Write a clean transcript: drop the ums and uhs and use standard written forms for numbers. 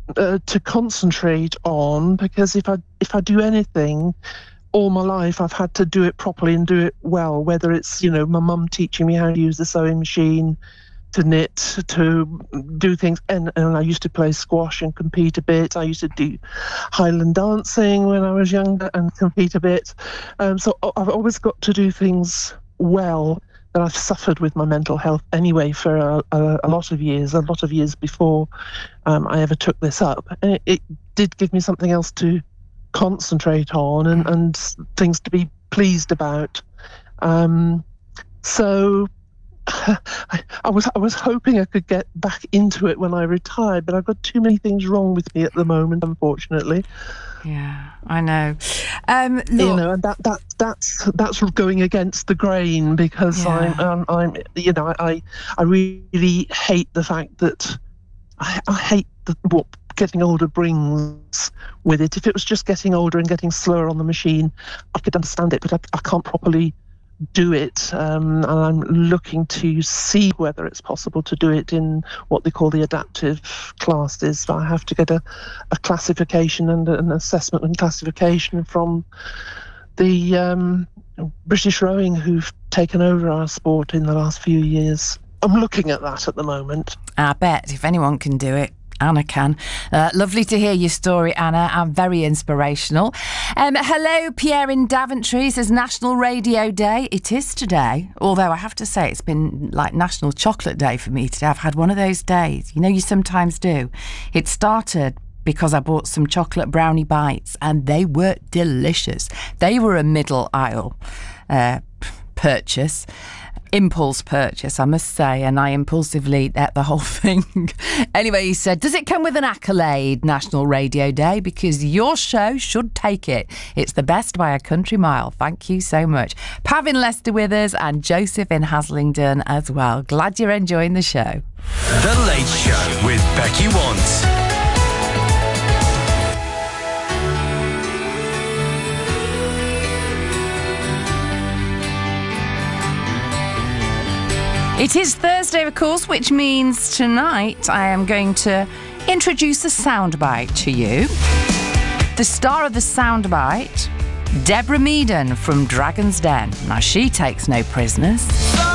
to concentrate on, because if I do anything, all my life I've had to do it properly and do it well, whether it's, my mum teaching me how to use the sewing machine, to knit, to do things, and I used to play squash and compete a bit. I used to do Highland dancing when I was younger and compete a bit. So I've always got to do things well. That I've suffered with my mental health anyway for a lot of years before I ever took this up. And it did give me something else to concentrate on and things to be pleased about. So I was hoping I could get back into it when I retired, but I've got too many things wrong with me at the moment, unfortunately. Yeah, I know. Look, and that's going against the grain, because yeah. I really hate the fact that I hate what getting older brings with it. If it was just getting older and getting slower on the machine, I could understand it, but I can't properly do it, and I'm looking to see whether it's possible to do it in what they call the adaptive classes. So I have to get a classification and an assessment and classification from the British Rowing, who've taken over our sport in the last few years. I'm looking at that at the moment. I bet if anyone can do it, Anna can. Lovely to hear your story, Anna, and very inspirational. Hello, Pierre in Daventry says National Radio Day. It is today, although I have to say it's been like National Chocolate Day for me today. I've had one of those days. You sometimes do. It started because I bought some chocolate brownie bites and they were delicious. They were a middle aisle purchase. Impulse purchase, I must say, and I impulsively ate the whole thing. Anyway, he said, does it come with an accolade, National Radio Day? Because your show should take it. It's the best by a country mile. Thank you so much. Pav in Leicester with us and Joseph in Haslingden as well. Glad you're enjoying the show. The Late Show with Becky Want. It is Thursday, of course, which means tonight I am going to introduce a soundbite to you. The star of the soundbite, Deborah Meaden from Dragon's Den. Now, she takes no prisoners.